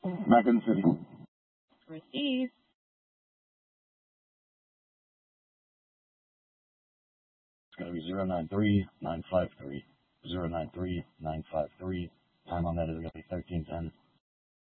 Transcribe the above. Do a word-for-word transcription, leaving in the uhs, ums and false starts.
Back in the city. Receive. It's going to be zero nine three nine five three. zero nine three nine five three. Time on that is going to be thirteen ten.